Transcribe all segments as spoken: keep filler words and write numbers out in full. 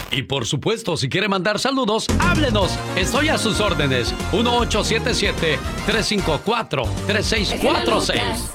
Y por supuesto, si quiere mandar saludos, háblenos. Estoy a sus órdenes. uno ocho siete siete, tres cinco cuatro, tres seis cuatro seis.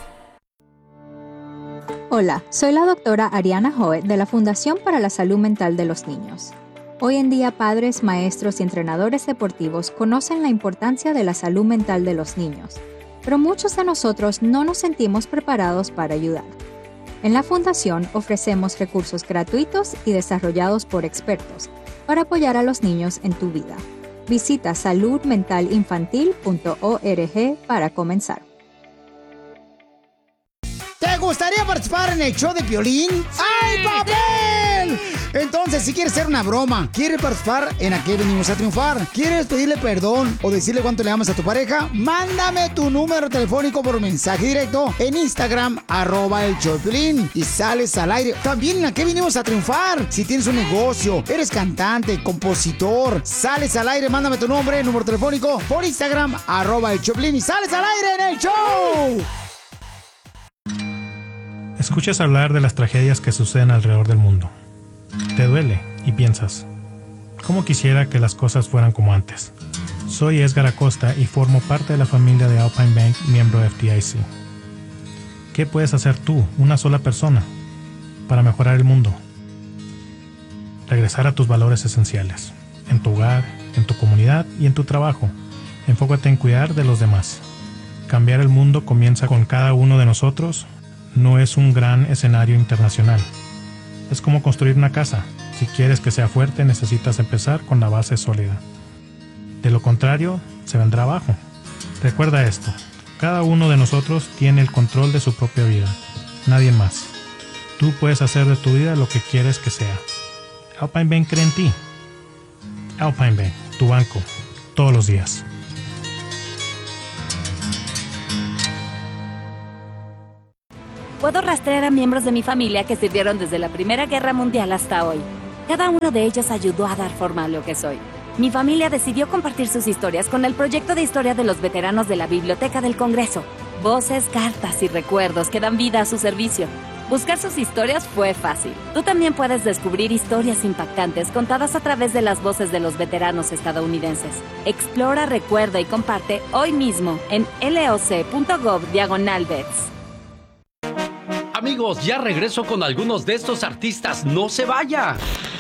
Hola, soy la doctora Ariana Joe de la Fundación para la Salud Mental de los Niños. Hoy en día, padres, maestros y entrenadores deportivos conocen la importancia de la salud mental de los niños, pero muchos de nosotros no nos sentimos preparados para ayudar. En la Fundación ofrecemos recursos gratuitos y desarrollados por expertos para apoyar a los niños en tu vida. Visita salud mental infantil punto org para comenzar. ¿Te gustaría participar en el show de Piolín? ¡Ay, papel! Entonces, si quieres hacer una broma, quieres participar en Aquí Venimos a Triunfar, quieres pedirle perdón o decirle cuánto le amas a tu pareja, mándame tu número telefónico por mensaje directo en Instagram, arroba el show de Piolín, y sales al aire. También en Aquí Venimos a Triunfar. Si tienes un negocio, eres cantante, compositor, sales al aire, mándame tu nombre, número telefónico por Instagram, arroba el show de Piolín, y sales al aire en el show. Escuchas hablar de las tragedias que suceden alrededor del mundo. Te duele y piensas, ¿cómo quisiera que las cosas fueran como antes? Soy Edgar Acosta y formo parte de la familia de Alpine Bank, miembro de F D I C. ¿Qué puedes hacer tú, una sola persona, para mejorar el mundo? Regresar a tus valores esenciales, en tu hogar, en tu comunidad y en tu trabajo. Enfócate en cuidar de los demás. Cambiar el mundo comienza con cada uno de nosotros. No es un gran escenario internacional. Es como construir una casa. Si quieres que sea fuerte, necesitas empezar con la base sólida. De lo contrario, se vendrá abajo. Recuerda esto. Cada uno de nosotros tiene el control de su propia vida. Nadie más. Tú puedes hacer de tu vida lo que quieres que sea. Alpine Bank cree en ti. Alpine Bank, tu banco, todos los días. Puedo rastrear a miembros de mi familia que sirvieron desde la Primera Guerra Mundial hasta hoy. Cada uno de ellos ayudó a dar forma a lo que soy. Mi familia decidió compartir sus historias con el proyecto de historia de los veteranos de la Biblioteca del Congreso. Voces, cartas y recuerdos que dan vida a su servicio. Buscar sus historias fue fácil. Tú también puedes descubrir historias impactantes contadas a través de las voces de los veteranos estadounidenses. Explora, recuerda y comparte hoy mismo en loc.gov diagonal vets. Amigos, ya regreso con algunos de estos artistas. ¡No se vaya!